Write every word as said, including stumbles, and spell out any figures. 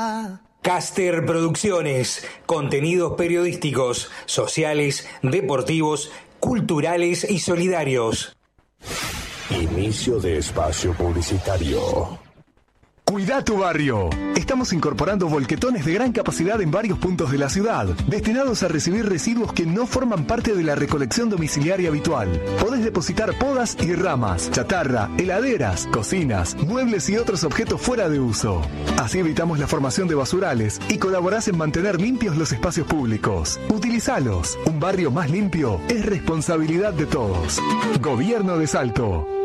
Caster Producciones, contenidos periodísticos, sociales, deportivos, culturales y solidarios. Inicio de espacio publicitario. Cuida tu barrio. Estamos incorporando volquetones de gran capacidad en varios puntos de la ciudad, destinados a recibir residuos que no forman parte de la recolección domiciliaria habitual. Podés depositar podas y ramas, chatarra, heladeras, cocinas, muebles y otros objetos fuera de uso. Así evitamos la formación de basurales y colaborás en mantener limpios los espacios públicos. Utilizalos. Un barrio más limpio es responsabilidad de todos. Gobierno de Salto.